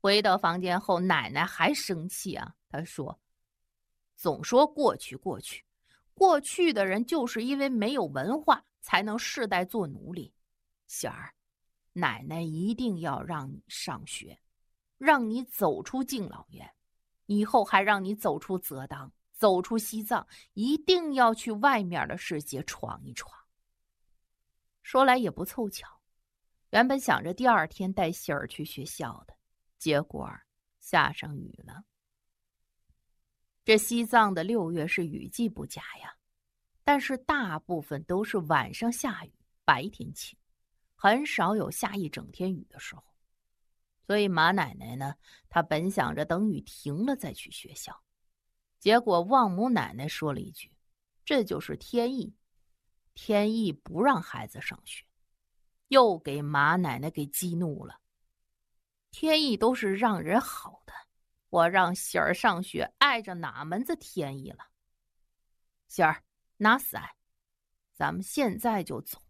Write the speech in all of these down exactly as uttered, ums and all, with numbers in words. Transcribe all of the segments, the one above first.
回到房间后，奶奶还生气啊，她说：总说过去过去，过去的人就是因为没有文化，才能世代做奴隶。喜儿，奶奶一定要让你上学，让你走出敬老院，以后还让你走出泽当，走出西藏，一定要去外面的世界闯一闯。说来也不凑巧，原本想着第二天带喜儿去学校的，结果下上雨了。这西藏的六月是雨季不佳呀，但是大部分都是晚上下雨，白天晴，很少有下一整天雨的时候。所以马奶奶呢，她本想着等雨停了再去学校，结果望母奶奶说了一句：这就是天意，天意不让孩子上学，又给马奶奶给激怒了。天意都是让人好的，我让喜儿上学碍着哪门子天意了？喜儿，拿伞，咱们现在就走。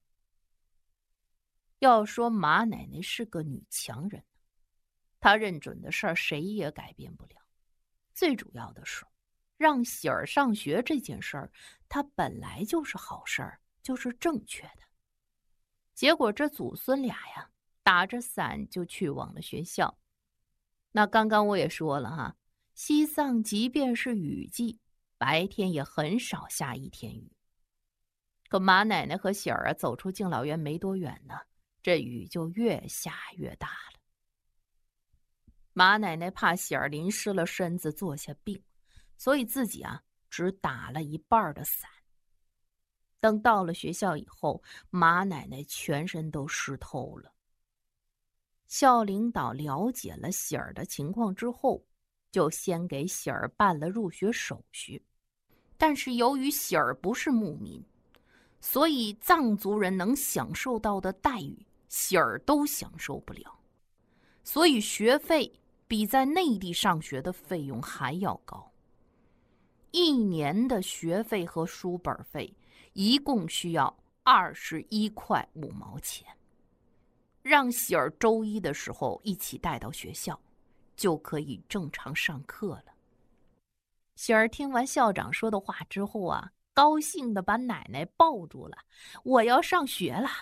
要说马奶奶是个女强人，她认准的事儿谁也改变不了。最主要的是，让喜儿上学这件事儿，她本来就是好事儿，就是正确的。结果这祖孙俩呀，打着伞就去往了学校。那刚刚我也说了哈，西藏即便是雨季，白天也很少下一天雨。可马奶奶和喜儿啊，走出敬老院没多远呢，这雨就越下越大了。马奶奶怕喜儿淋湿了身子坐下病，所以自己啊只打了一半的伞。等到了学校以后，马奶奶全身都湿透了。校领导了解了喜儿的情况之后，就先给喜儿办了入学手续。但是由于喜儿不是牧民，所以藏族人能享受到的待遇，喜儿都享受不了。所以学费比在内地上学的费用还要高。一年的学费和书本费一共需要二十一块五毛钱。让喜儿周一的时候一起带到学校，就可以正常上课了。喜儿听完校长说的话之后啊，高兴地把奶奶抱住了，我要上学了。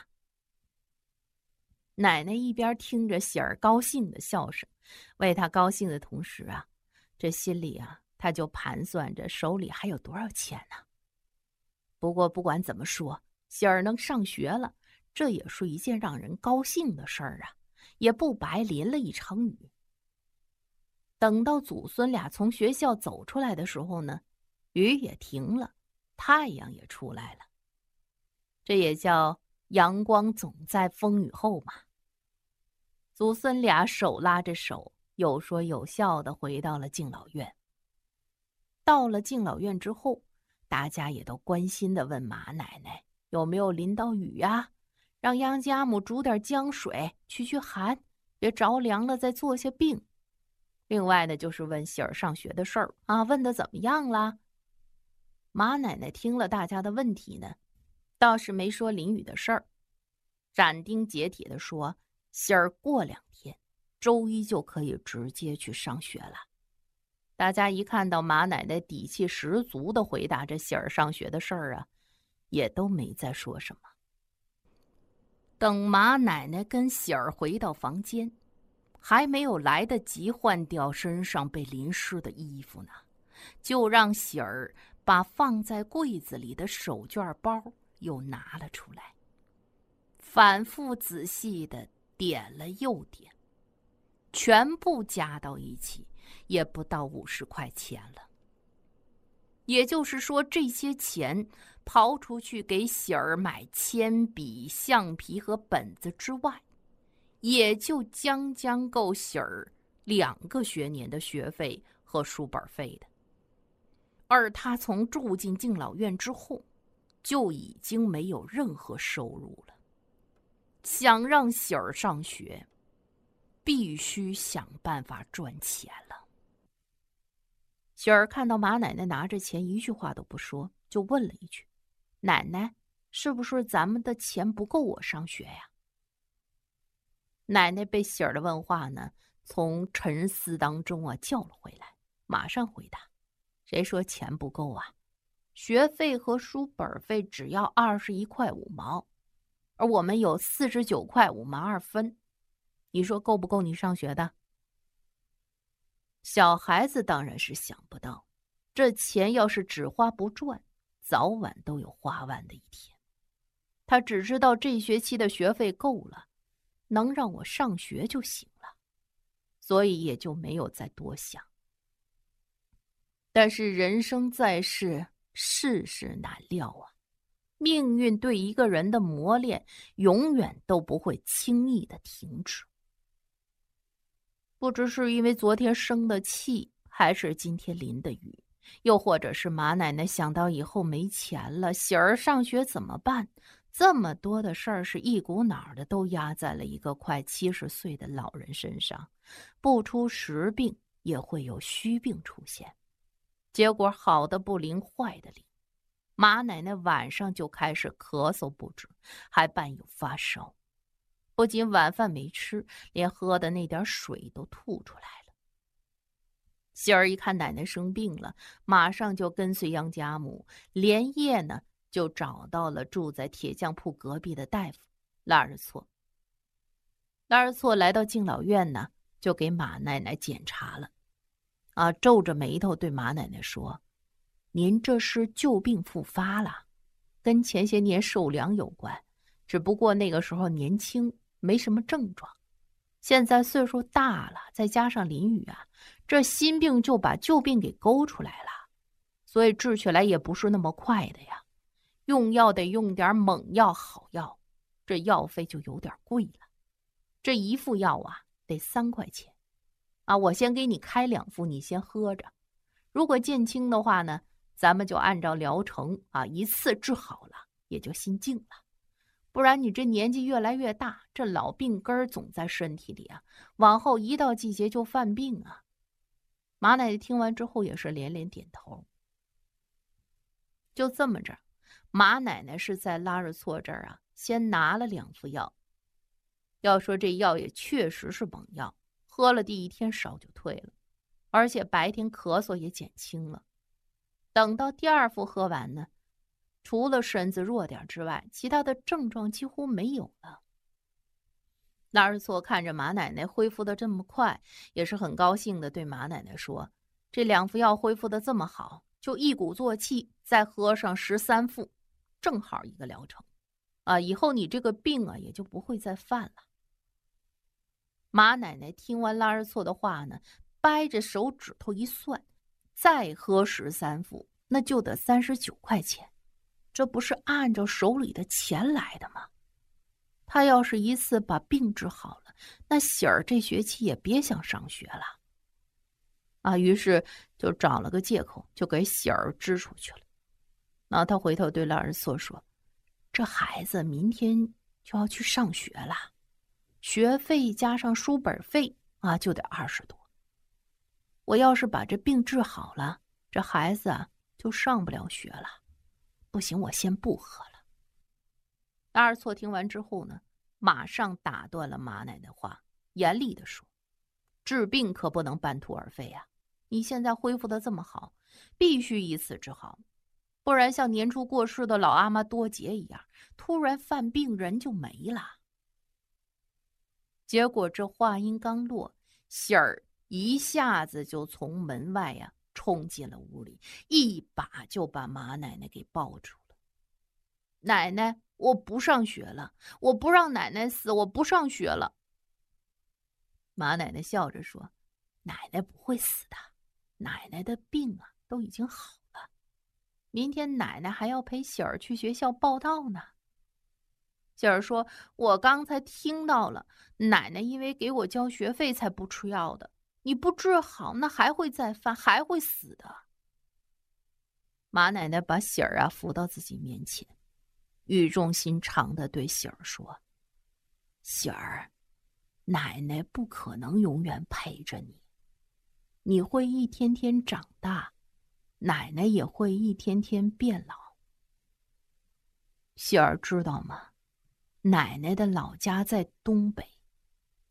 奶奶一边听着喜儿高兴的笑声，为她高兴的同时啊，这心里啊，她就盘算着手里还有多少钱呢。不过不管怎么说，喜儿能上学了，这也是一件让人高兴的事儿啊，也不白淋了一场雨。等到祖孙俩从学校走出来的时候呢，雨也停了，太阳也出来了。这也叫阳光总在风雨后嘛。祖孙俩手拉着手，有说有笑地回到了敬老院。到了敬老院之后，大家也都关心地问马奶奶有没有淋到雨呀，让杨家母煮点姜水驱驱寒，别着凉了再坐下病。另外呢，就是问喜儿上学的事儿啊，问得怎么样啦？马奶奶听了大家的问题呢，倒是没说淋雨的事儿，斩钉截铁地说，喜儿过两天周一就可以直接去上学了。大家一看到马奶奶底气十足地回答着喜儿上学的事儿啊，也都没再说什么。等马奶奶跟喜儿回到房间，还没有来得及换掉身上被淋湿的衣服呢，就让喜儿把放在柜子里的手绢包又拿了出来，反复仔细地点了又点，全部加到一起也不到五十块钱了。也就是说，这些钱刨出去给喜儿买铅笔、橡皮和本子之外，也就将将够喜儿两个学年的学费和书本费的。而他从住进敬老院之后，就已经没有任何收入了。想让喜儿上学，必须想办法赚钱了。喜儿看到马奶奶拿着钱，一句话都不说，就问了一句：奶奶，是不是咱们的钱不够我上学呀？奶奶被喜儿的问话呢， 从沉思当中啊叫了回来，马上回答：谁说钱不够啊？学费和书本费只要二十一块五毛，而我们有四十九块五毛二分，你说够不够你上学的？小孩子当然是想不到，这钱要是只花不赚，早晚都有花完的一天。他只知道这学期的学费够了，能让我上学就行了，所以也就没有再多想。但是人生在世，世事难料啊，命运对一个人的磨练永远都不会轻易的停止。不知是因为昨天生的气，还是今天淋的雨，又或者是马奶奶想到以后没钱了，喜儿上学怎么办？这么多的事儿是一股脑儿的都压在了一个快七十岁的老人身上，不出实病也会有虚病出现。结果好的不灵，坏的灵，马奶奶晚上就开始咳嗽不止，还伴有发烧。不仅晚饭没吃，连喝的那点水都吐出来了。喜儿一看奶奶生病了，马上就跟随杨家母，连夜呢就找到了住在铁匠铺隔壁的大夫拉尔措。拉尔措来到敬老院呢，就给马奶奶检查了。啊，皱着眉头对马奶奶说：“您这是旧病复发了，跟前些年受凉有关，只不过那个时候年轻，没什么症状。现在岁数大了，再加上淋雨啊，这新病就把旧病给勾出来了，所以治起来也不是那么快的呀。用药得用点猛药好药，这药费就有点贵了。这一副药啊，得三块钱。啊，我先给你开两副，你先喝着。如果见轻的话呢，咱们就按照疗程啊，一次治好了，也就心静了。不然你这年纪越来越大，这老病根儿总在身体里啊，往后一到季节就犯病啊。”马奶奶听完之后也是连连点头。就这么着，马奶奶是在拉日措这儿啊，先拿了两副药。要说这药也确实是猛药，喝了第一天烧就退了，而且白天咳嗽也减轻了。等到第二副喝完呢，除了身子弱点之外，其他的症状几乎没有了。拉日措看着马奶奶恢复的这么快，也是很高兴的对马奶奶说：“这两副药恢复的这么好，就一鼓作气再喝上十三副，正好一个疗程。啊，以后你这个病啊也就不会再犯了。”马奶奶听完拉日措的话呢，掰着手指头一算，再喝十三副，那就得三十九块钱，这不是按照手里的钱来的吗？他要是一次把病治好了，那喜儿这学期也别想上学了。啊，于是就找了个借口，就给喜儿支出去了。然后他回头对拉日措说：“这孩子明天就要去上学了。学费加上书本费啊，就得二十多。我要是把这病治好了，这孩子啊就上不了学了。不行，我先不喝了。”拉尔措听完之后呢，马上打断了马奶奶话，严厉地说：“治病可不能半途而废啊！你现在恢复的这么好，必须一次治好，不然像年初过世的老阿妈多杰一样，突然犯病人就没了。”结果这话音刚落，喜儿一下子就从门外呀、啊、冲进了屋里，一把就把马奶奶给抱住了。“奶奶，我不上学了，我不让奶奶死，我不上学了。”马奶奶笑着说：“奶奶不会死的，奶奶的病啊都已经好了，明天奶奶还要陪喜儿去学校报到呢。”喜儿说：“我刚才听到了，奶奶因为给我交学费才不吃药的，你不治好，那还会再犯，还会死的。”马奶奶把喜儿啊扶到自己面前，语重心长地对喜儿说：“喜儿，奶奶不可能永远陪着你，你会一天天长大，奶奶也会一天天变老。喜儿知道吗？奶奶的老家在东北，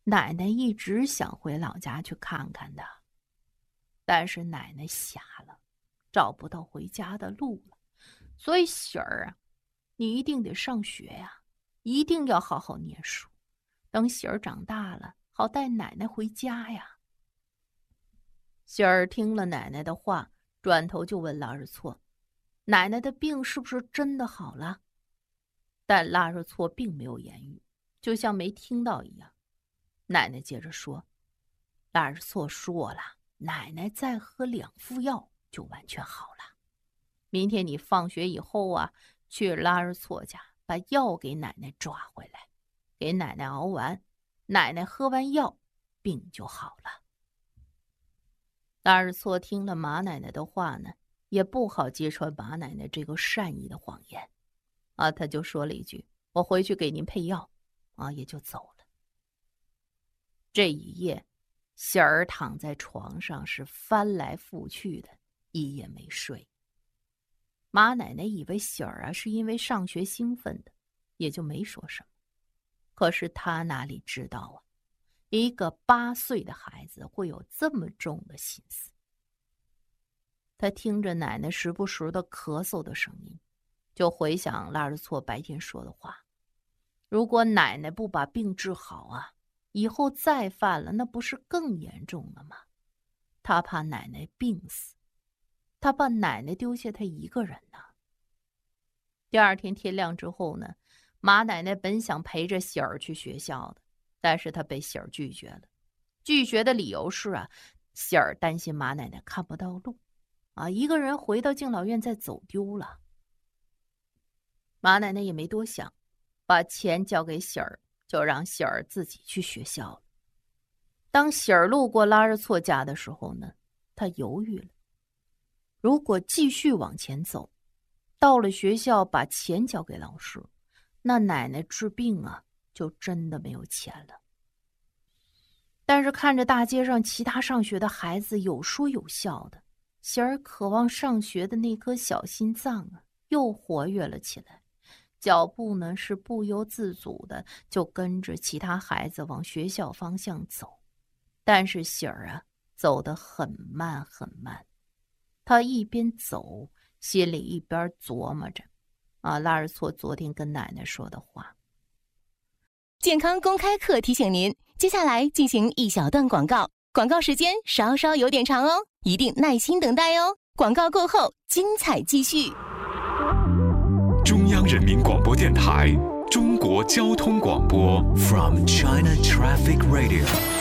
奶奶一直想回老家去看看的，但是奶奶瞎了，找不到回家的路了。所以喜儿啊，你一定得上学呀，一定要好好念书，等喜儿长大了，好带奶奶回家呀。喜儿听了奶奶的话，转头就问拉日错，奶奶的病是不是真的好了？但拉日错并没有言语，就像没听到一样。奶奶接着说，拉日错说了，奶奶再喝两副药就完全好了。明天你放学以后啊，去拉日错家把药给奶奶抓回来，给奶奶熬完，奶奶喝完药，病就好了。拉日错听了马奶奶的话呢，也不好揭穿马奶奶这个善意的谎言啊，他就说了一句，我回去给您配药啊，也就走了。这一夜，喜儿躺在床上是翻来覆去的，一夜没睡。马奶奶以为喜儿啊是因为上学兴奋的，也就没说什么。可是她哪里知道啊，一个八岁的孩子会有这么重的心思。她听着奶奶时不时的咳嗽的声音，就回想拉日错白天说的话，如果奶奶不把病治好啊，以后再犯了，那不是更严重了吗？他怕奶奶病死，他怕奶奶丢下他一个人呢。第二天天亮之后呢，马奶奶本想陪着喜儿去学校的，但是她被喜儿拒绝了。拒绝的理由是啊，喜儿担心马奶奶看不到路啊，一个人回到敬老院再走丢了。马奶奶也没多想，把钱交给喜儿，就让喜儿自己去学校了。当喜儿路过拉日错家的时候呢，她犹豫了。如果继续往前走，到了学校把钱交给老师，那奶奶治病啊，就真的没有钱了。但是看着大街上其他上学的孩子有说有笑的，喜儿渴望上学的那颗小心脏啊，又活跃了起来。脚步呢是不由自主的就跟着其他孩子往学校方向走，但是喜儿啊走得很慢很慢。他一边走，心里一边琢磨着啊，拉日错昨天跟奶奶说的话。 健康公开课提醒您，接下来进行一小段广告，广告时间稍稍有点长哦，一定耐心等待哦。广告过后，精彩继续。 中央人民广播电台中国交通广播 From China Traffic Radio